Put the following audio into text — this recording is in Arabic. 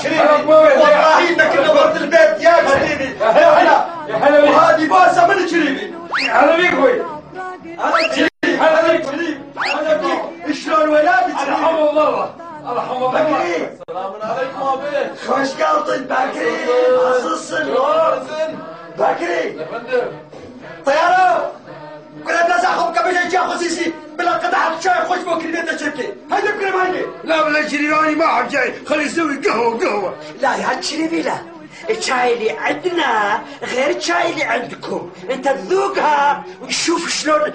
شريفي والله انك نورت البيت يا شريفي. يا هلا وهذه بوسه من شريفي. هلا بيك اخوي. هلا شريفي. هلا بيك شريفي. هلا بيك. شلون ولادك؟ الحمد لله. الحمد لله. بكري. السلام عليكم ابي. خوش قلطن بكري. عصصن بكري. يا فندم. طياره كلها بلازا اخوك قبل جاي خصيصي بلا قطعه شاي خوش بكري بيت الشركه. هيدا بكري هيدا. لا بلا شريفاني ما حد جاي، خلي يسوي قهوه. لا يا شريفي لا، الشاي اللي عندنا غير الشاي اللي عندكم، انت تذوقها وتشوف شلون